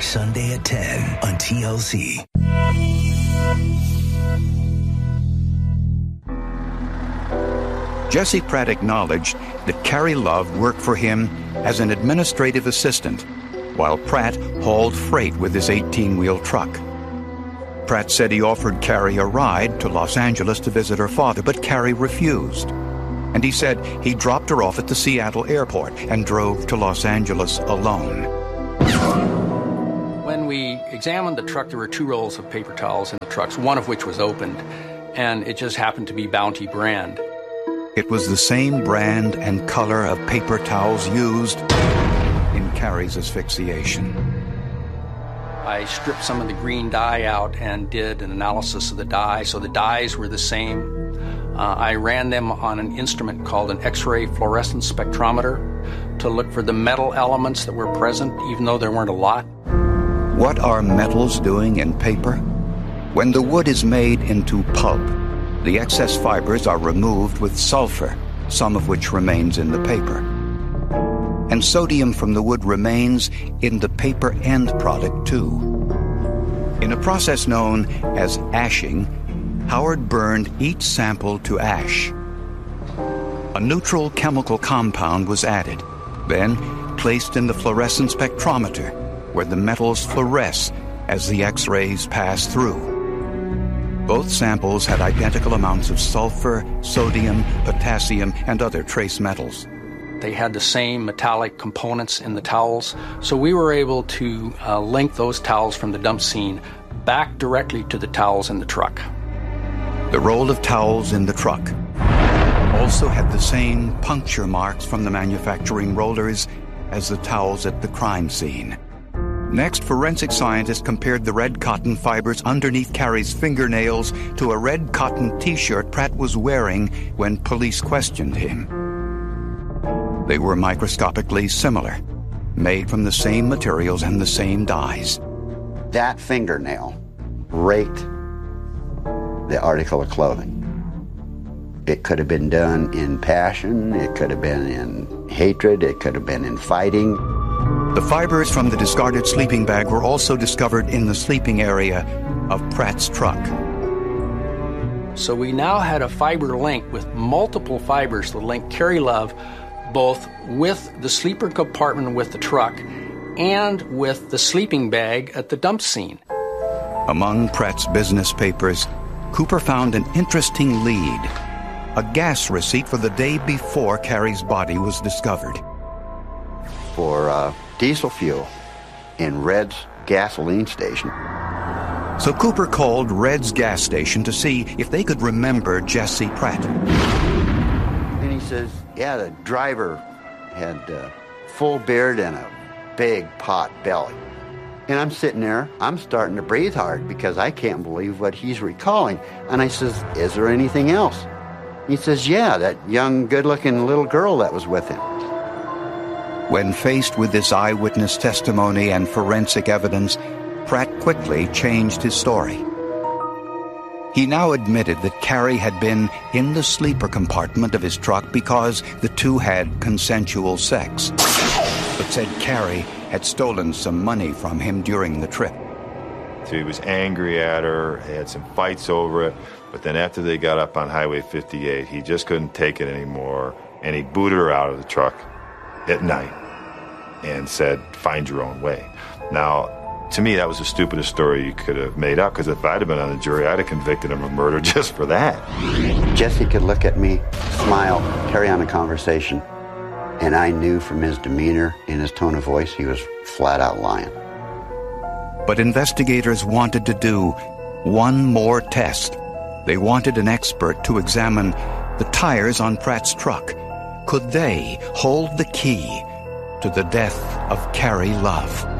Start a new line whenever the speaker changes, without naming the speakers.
Sunday at 10 on TLC.
Jesse Pratt acknowledged that Carrie Love worked for him as an administrative assistant, while Pratt hauled freight with his 18-wheel truck. Pratt said he offered Carrie a ride to Los Angeles to visit her father, but Carrie refused. And he said he dropped her off at the Seattle airport and drove to Los Angeles alone.
When we examined the truck, there were 2 rolls of paper towels in the trucks, one of which was opened, and it just happened to be Bounty brand.
It was the same brand and color of paper towels used in Carrie's asphyxiation.
I stripped some of the green dye out and did an analysis of the dye, so the dyes were the same. I ran them on an instrument called an X-ray fluorescence spectrometer to look for the metal elements that were present, even though there weren't a lot.
What are metals doing in paper? When the wood is made into pulp, the excess fibers are removed with sulfur, some of which remains in the paper. And sodium from the wood remains in the paper end product too. In a process known as ashing, Howard burned each sample to ash. A neutral chemical compound was added, then placed in the fluorescence spectrometer, where the metals fluoresce as the X-rays pass through. Both samples had identical amounts of sulfur, sodium, potassium, and other trace metals.
They had the same metallic components in the towels, so we were able to link those towels from the dump scene back directly to the towels in the truck.
The roll of towels in the truck also had the same puncture marks from the manufacturing rollers as the towels at the crime scene. Next, forensic scientists compared the red cotton fibers underneath Carrie's fingernails to a red cotton T-shirt Pratt was wearing when police questioned him. They were microscopically similar, made from the same materials and the same dyes.
That fingernail raked the article of clothing. It could have been done in passion, it could have been in hatred, it could have been in fighting.
The fibers from the discarded sleeping bag were also discovered in the sleeping area of Pratt's truck.
So we now had a fiber link with multiple fibers to link Carrie Love both with the sleeper compartment with the truck and with the sleeping bag at the dump scene.
Among Pratt's business papers, Cooper found an interesting lead, a gas receipt for the day before Carrie's body was discovered.
For diesel fuel in Red's gasoline station.
So Cooper called Red's gas station to see if they could remember Jesse Pratt.
And he says, yeah, the driver had a full beard and a big pot belly. And I'm sitting there, I'm starting to breathe hard because I can't believe what he's recalling. And I says, is there anything else? He says, yeah, that young, good-looking little girl that was with him.
When faced with this eyewitness testimony and forensic evidence, Pratt quickly changed his story. He now admitted that Carrie had been in the sleeper compartment of his truck because the two had consensual sex, but said Carrie had stolen some money from him during the trip.
So he was angry at her, they had some fights over it, but then after they got up on Highway 58, he just couldn't take it anymore, and he booted her out of the truck at night and said, find your own way. Now, to me, that was the stupidest story you could have made up, because if I'd have been on the jury, I'd have convicted him of murder just for that.
Jesse could look at me, smile, carry on a conversation, and I knew from his demeanor and his tone of voice he was flat out lying.
But investigators wanted to do one more test. They wanted an expert to examine the tires on Pratt's truck. Could they hold the key to the death of Carrie Love?